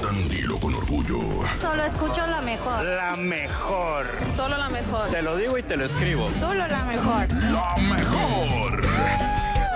portan, dilo con orgullo. Solo escucho la mejor. La mejor. Solo la mejor. Te lo digo y te lo escribo. Solo la mejor. La mejor.